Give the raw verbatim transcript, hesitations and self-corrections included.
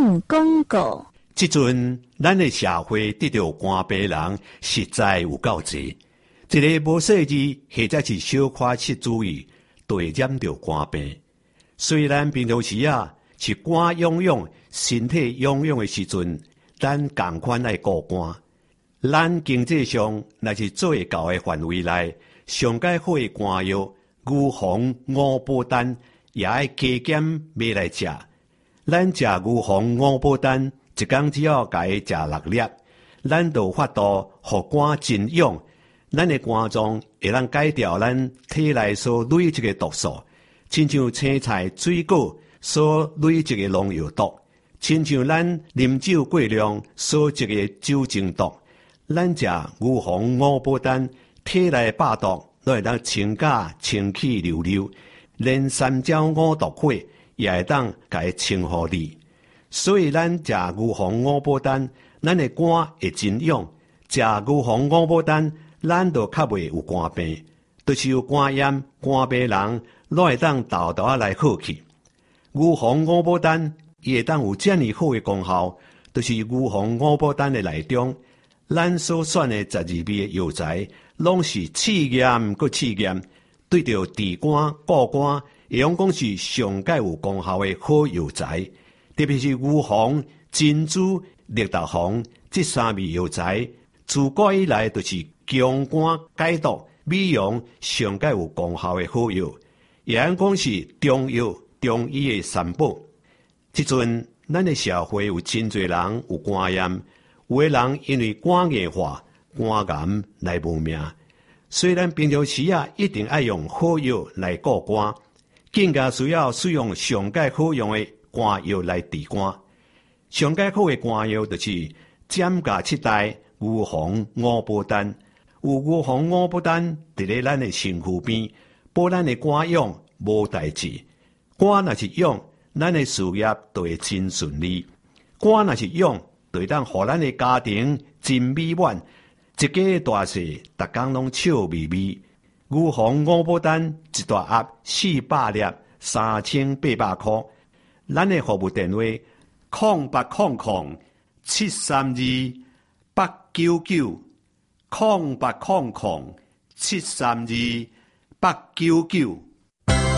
省广告。 即阵，咱的社会得到肝病人实在有够济。一个无细致或者是小可失注意，就会染到肝病。虽然平常时啊是肝痒痒、身体痒痒的时阵，咱同款来顾肝。咱经济上若是做会到的范围内，上解好的肝药，牛黄、五宝丹也爱加减买来食。咱食牛黄、五宝丹，一工只要家己食六粒，咱就有法度互肝真痒。咱的肝脏会当解掉咱体内所累积的毒素，亲像青菜、水果所累积的农药毒，亲像咱啉酒过量所积的酒精毒。咱食牛黄、五宝丹，体内百毒都会当清假清气溜溜，连三焦五毒火也会当甲伊清互你。所以咱食牛黄、五宝丹，咱的肝会真痒；食牛黄、五宝丹，咱就较袂有肝病，就是有肝炎、肝病人，都会当豆豆仔来好去。牛黄五宝丹伊会当有遮尔好的功效，就是牛黄五宝丹的内中，咱所选的十二味的药材，拢是试验搁试验，对着治肝、固肝，会用讲是上界有功效的好药材。特别是牛黄、珍珠、绿豆黄这三味药材，自古以来就是强肝解毒、美容上界有功效的好药，也按讲是中药、中医的三宝。即阵，咱的社会有真侪人有肝炎，有的人因为肝硬化、肝癌来无命。虽然平常时啊一定爱用好药来顾肝，更加需要使用上界好用的肝药来治肝。上界好的肝药就是giảm價七代牛黃五寶丹。有牛黃五寶丹伫咧咱的身躯邊，保咱的肝癢無代志。肝若是癢，咱的事業就會真順利；肝若是癢，就會當互咱的家庭真美滿，一家大細逐工攏笑眯眯。牛黃五寶丹一大盒四百粒，三千八百塊。咱的服務電話：空八空空七三二八九九，空八空空七三二八九九。